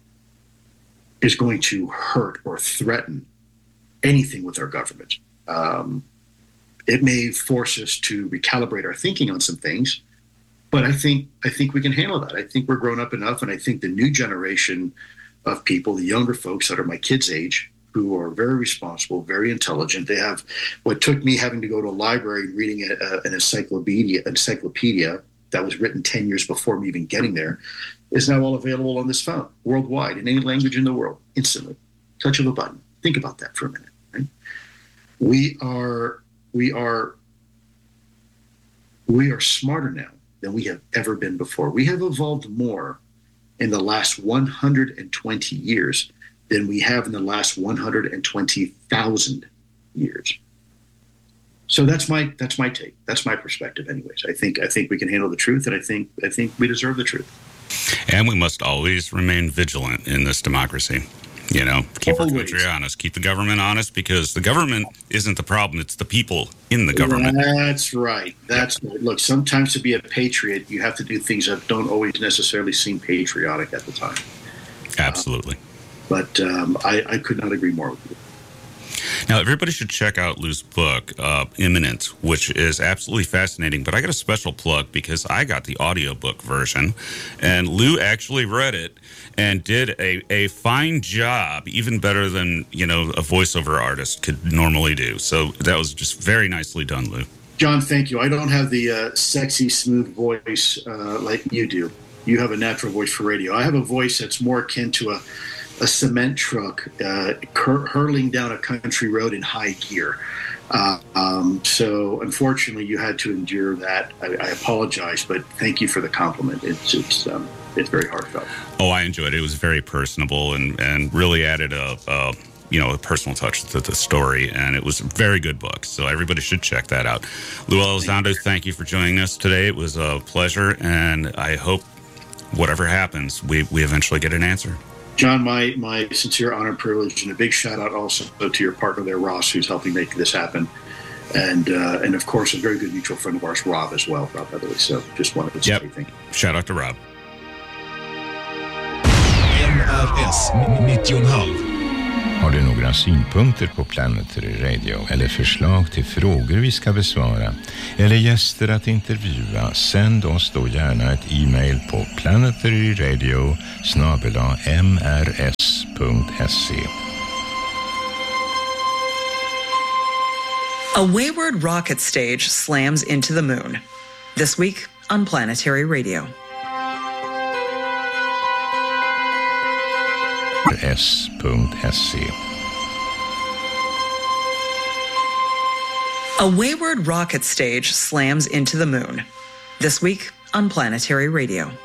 S2: is going to hurt or threaten anything with our government. Um, it may force us to recalibrate our thinking on some things, but I think I think we can handle that. I think we're grown up enough, and I think the new generation of people, the younger folks that are my kids' age, who are very responsible, very intelligent. They have what took me having to go to a library and reading a, a, an encyclopedia, encyclopedia that was written ten years before me even getting there, is now all available on this phone, worldwide, in any language in the world, instantly. Touch of a button. Think about that for a minute. Right? We are we are we are smarter now than we have ever been before. We have evolved more in the last one hundred twenty years than we have in the last one hundred twenty thousand years. So that's my that's my take. That's my perspective, anyways. I think I think we can handle the truth, and I think I think we deserve the truth.
S1: And we must always remain vigilant in this democracy. You know, keep
S2: Always.
S1: our country honest, keep the government honest, because the government isn't the problem; it's the people in the government.
S2: That's right. That's right. Look, sometimes to be a patriot, you have to do things that don't always necessarily seem patriotic at the time.
S1: Absolutely.
S2: Uh, but um, I, I could not agree more with you.
S1: Now, everybody should check out Lou's book, uh, Imminent, which is absolutely fascinating. But I got a special plug because I got the audiobook version, and Lou actually read it and did a, a fine job, even better than, you know, a voiceover artist could normally do. So that was just very nicely done, Lou.
S2: John, thank you. I don't have the uh, sexy, smooth voice uh, like you do. You have a natural voice for radio. I have a voice that's more akin to a a cement truck uh, cur- hurling down a country road in high gear. Uh, um, so unfortunately, you had to endure that. I, I apologize, but thank you for the compliment. It's it's um, it's very heartfelt.
S1: Oh, I enjoyed it. It was very personable and, and really added a, a you know a personal touch to the story, and it was a very good book. So everybody should check that out. Lou Elizondo, thank you for joining us today. It was a pleasure, and I hope whatever happens, we we eventually get an answer.
S2: John, my, my sincere honor and privilege, and a big shout out also to your partner there, Ross, who's helping make this happen. And uh, and of course, a very good mutual friend of ours, Rob, as well, Rob Heatherly. So just wanted to
S1: yep.
S2: say thank you.
S1: Shout out to Rob.
S3: N R S nittio komma fem.
S4: Har du några synpunkter på Planetary Radio eller förslag till frågor vi ska besvara eller gäster att intervjua, sänd oss då gärna ett e-mail på planetaryradio snabel-a m r s punkt s e.
S5: A wayward rocket stage slams into the moon. This week on Planetary Radio.
S4: s punkt s e.
S5: A wayward rocket stage slams into the moon. This week on Planetary Radio.